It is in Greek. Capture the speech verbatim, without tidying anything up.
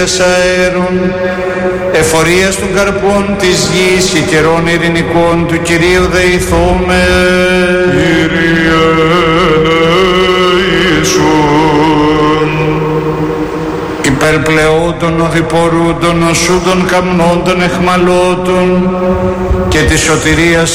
αέρων, εφορίας των καρπών της γης και καιρών ειρηνικών του Κυρίου δεηθώμε. Κύριε Ιησούν, υπερπλεόντων οδηπορούντων, οσούντων καμνόντων εχμαλώτων και της σωτηρίας